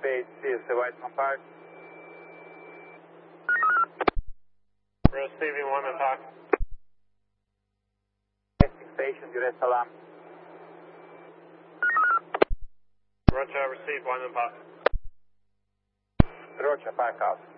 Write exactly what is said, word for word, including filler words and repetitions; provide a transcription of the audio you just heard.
base, C S A Whiteman Park. Receiving Whiteman Park. Testing station, Jure Salam. Roger, receive Whiteman Park. Roger, Park out.